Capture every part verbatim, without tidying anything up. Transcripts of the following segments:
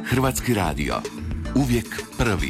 Hrvatski radio. Uvijek prvi.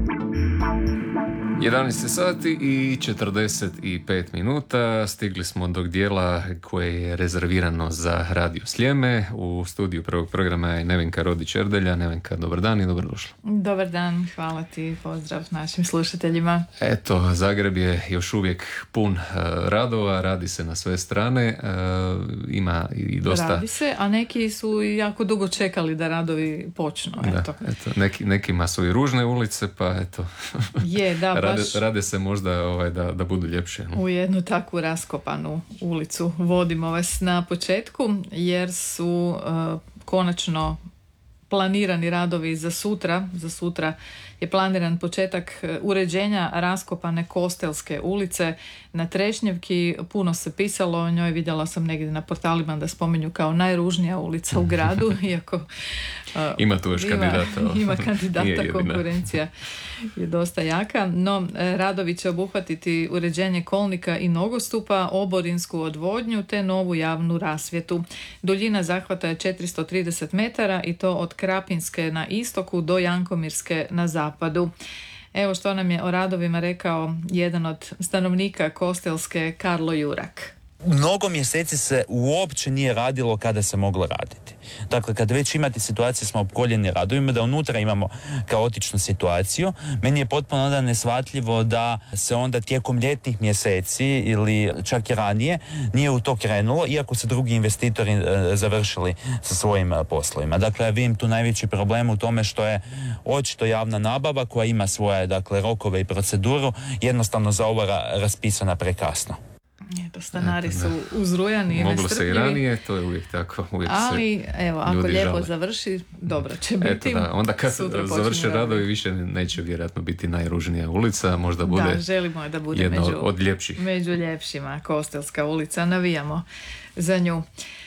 jedanaest sati i četrdeset pet minuta. Stigli smo do dijela koje je rezervirano za Radio Sljeme. U studiju prvog programa je Nevenka Rodić-Erdelja. Nevenka, dobar dan i dobrodošla. Dobar dan, hvala ti, pozdrav našim slušateljima. Eto, Zagreb je još uvijek pun uh, radova, radi se na sve strane, uh, ima i dosta... Radi se, a neki su jako dugo čekali da radovi počnu. Da, eto. eto, neki, nekima su i ružne ulice, pa eto... Je, da, rade, baš... rade se možda ovaj, da, da budu ljepše. U jednu takvu raskopanu ulicu vodimo vas na početku, jer su uh, konačno planirani radovi za sutra. Za sutra je planiran početak uređenja raskopane Kostelske ulice na Trešnjevki. Puno se pisalo o njoj, vidjela sam negdje na portalima da spominju kao najružnija ulica u gradu, iako uh, ima tu još ima, kandidata. Ima kandidata, konkurencija je dosta jaka, no radovi će obuhvatiti uređenje kolnika i nogostupa, oborinsku odvodnju te novu javnu rasvjetu. Duljina zahvata je četiristo trideset metara i to od Krapinske na istoku do Jankomirske na zapadu. Evo što nam je o radovima rekao jedan od stanovnika Kostelske, Karlo Jurak. Mnogo mjeseci se uopće nije radilo kada se moglo raditi. Dakle, kad već imate situacije smo opkoljeni radovima, da unutra imamo kaotičnu situaciju, meni je potpuno onda neshvatljivo da se onda tijekom ljetnih mjeseci ili čak i ranije nije u to krenulo, iako su drugi investitori e, završili sa svojim e, poslovima. Dakle, ja vidim tu najveći problem u tome što je očito javna nabava koja ima svoje, dakle, rokove i proceduru, jednostavno za ovo ra- raspisana prekasno. Eto, stanari su uzrujani i Moglo nestrpljivi. se i ranije, to je uvijek tako. Uvijek ali, evo, ako lijepo žale. završi, dobro će biti. Eto da, onda kad završe radovi, radovi više neće vjerojatno biti najružnija ulica, možda bude da, želimo da bude jedna među, od ljepših. Među ljepšima, Kostelska ulica, navijamo za nju.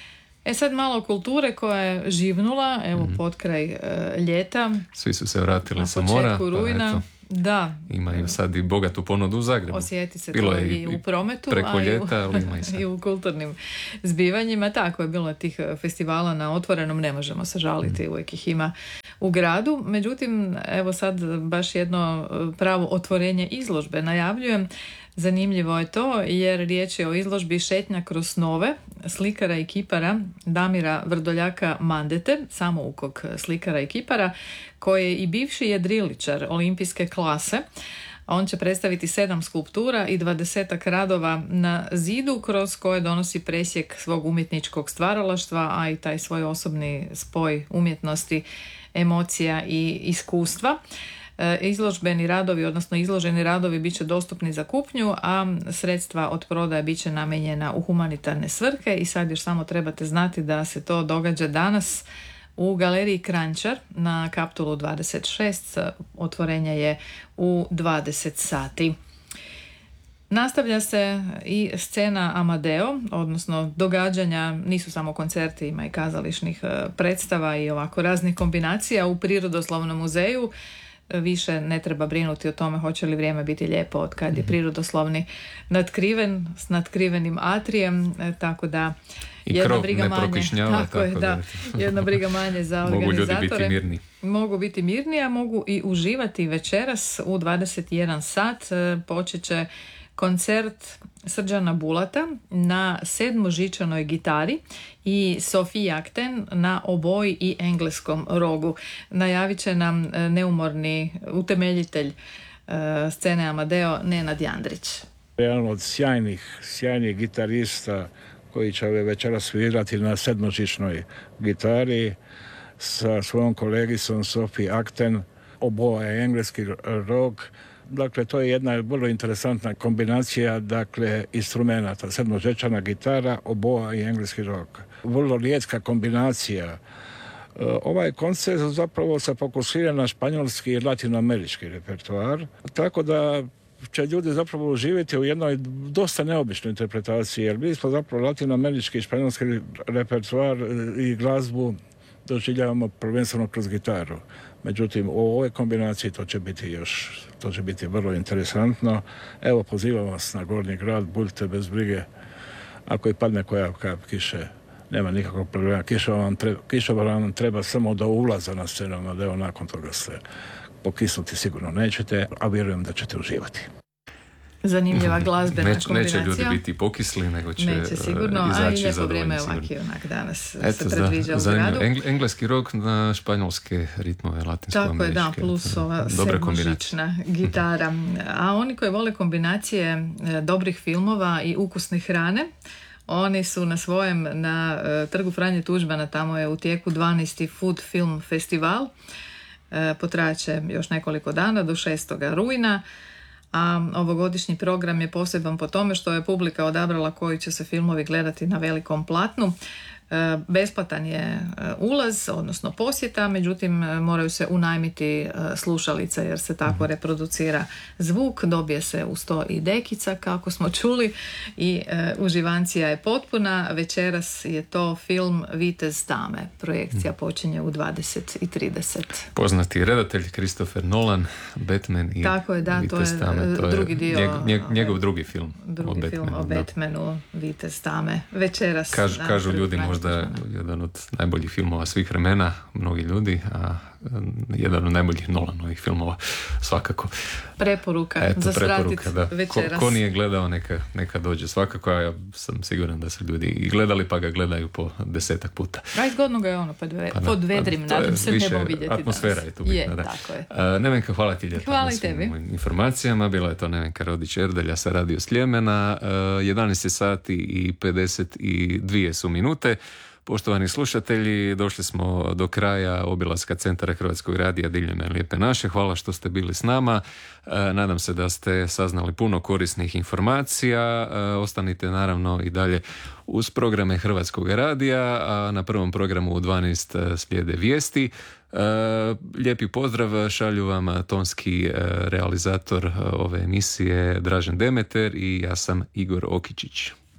E sad malo kulture koja je živnula, evo mm. potkraj uh, ljeta. Svi su se vratili na sa mora. rujna. Pa Da. Imaju sad i bogatu ponudu u Zagrebu. Osjeti se bilo to je i u prometu, preko a i u, ljeta, ali ima i, sad. i u kulturnim zbivanjima. Tako je bilo tih festivala na otvorenom, ne možemo se žaliti, mm. uvijek ih ima u gradu. Međutim, evo sad baš jedno pravo otvorenje izložbe najavljujem. Zanimljivo je to jer riječ je o izložbi Šetnja kroz snove slikara i kipara Damira Vrdoljaka Mandete, samoukog slikara i kipara, koji je i bivši jedriličar olimpijske klase. On će predstaviti sedam skulptura i dvadesetak radova na zidu kroz koje donosi presjek svog umjetničkog stvaralaštva, a i taj svoj osobni spoj umjetnosti, emocija i iskustva. Izložbeni radovi, odnosno izloženi radovi bit će dostupni za kupnju, a sredstva od prodaje bit će namijenjena u humanitarne svrhe. I sad još samo trebate znati da se to događa danas u galeriji Kranjčar na Kaptolu dvadeset šest. Otvorenje je u dvadeset sati. Nastavlja se i scena Amadeo, odnosno događanja, nisu samo koncerti, ima i kazališnih predstava i ovako raznih kombinacija u Prirodoslovnom muzeju. Više ne treba brinuti o tome hoće li vrijeme biti lijepo od kad je prirodoslovni natkriven s natkrivenim atrijem, tako da i jedna krov briga ne manje, prokišnjava, tako, tako je, da, jedna briga manje za organizatore. Mogu ljudi biti mirni. Mogu biti mirni, a mogu i uživati večeras u dvadeset jedan sat. Počet će koncert Srđana Bulata na sedmožičanoj gitari i Sofie Akten na oboji i engleskom rogu. Najavit će nam neumorni utemeljitelj scene Amadeo Nenad Jandrić. Jedan od sjajnih, sjajnih gitarista koji će ove večera svirati na sedmožičnoj gitari sa svojom kolegicom Sofie Akten, oboje engleski rog. Dakle, to je jedna vrlo interesantna kombinacija, dakle, instrumenta, sedmožičana gitara, oboa i engleski rog. Vrlo rijetka kombinacija. Ovaj koncert zapravo se fokusira na španjolski i latinoamerički repertoar, tako da će ljudi zapravo uživati u jednoj dosta neobičnoj interpretaciji, jer mi smo zapravo latinoamerički i španjolski repertoar i glazbu doživljavamo prvenstveno kroz gitaru. Međutim, u ovoj kombinaciji to će biti još, to će biti vrlo interesantno. Evo, pozivam vas na Gornji grad, budite bez brige. Ako i padne koja kap kiše, nema nikakvog problema. Kišobran treba, kišobran treba samo do ulaza na scenu, da evo nakon toga se pokisnuti sigurno nećete, a vjerujem da ćete uživati. Zanimljiva glazbena Neć, kombinacija. Neće ljudi biti pokisli, nego će Neće sigurno, uh, a i izaći lijepo zadovoljni. vrijeme ovak i onak danas Eto, se predviđa u zanimljivo. gradu. Engl, engleski rok na španjolske ritmove, latinsko-američke. Tako je, da, plus ova sedmožična gitara. A oni koji vole kombinacije dobrih filmova i ukusne hrane, oni su na svojem, na uh, trgu Franje Tuđmana, tamo je u tijeku dvanaesti Food Film Festival. Uh, potrajaće još nekoliko dana do šestoga rujna. A ovogodišnji program je poseban po tome što je publika odabrala koji će se filmovi gledati na velikom platnu. Besplatan je ulaz, odnosno posjeta, međutim moraju se unajmiti slušalice jer se tako reproducira zvuk, dobije se uz to i dekica kako smo čuli i uživancija je potpuna. Večeras je to film Vitez dame. Projekcija počinje u dvadeset i trideset. Poznati redatelj Christopher Nolan, Batman i tako je, da, Vitez to je dame. To drugi je dio, njegov, njegov, njegov drugi film drugi o Batmanu. film o Batmanu, Vitez dame. Večeras. Kaž, da, kažu ljudi možda Tuđmana. jedan od najboljih filmova svih vremena, mnogi ljudi, a jedan od najboljih Nolanovih filmova svakako. Preporuka Eto, za preporuka, svratit da. večeras. Ko, ko nije gledao, neka, neka dođe svakako, a ja sam siguran da su ljudi i gledali pa ga gledaju po desetak puta. A i zgodno ga je ono pod, ve, Pa da, pod vedrim, pa to je nadam se više nebo vidjeti atmosfera danas. je tu bitna, je, da. tako je. Uh, Nevenka, hvala ti lijepo Hvala na i svim tebi. ovim informacijama. Bila je to Nevenka Rodić-Erdelja sa Radio Sljemena. Uh, jedanaest je sati i pedeset dvije su minute. Poštovani slušatelji, došli smo do kraja obilaska Centara Hrvatskog radija diljem Lijepe naše. Hvala što ste bili s nama. E, nadam se da ste saznali puno korisnih informacija. E, ostanite naravno i dalje uz programe Hrvatskog radija, a na prvom programu u dvanaest slijede vijesti. E, lijepi pozdrav šalju vam tonski e, realizator ove emisije Dražen Demeter i ja sam Igor Okičić.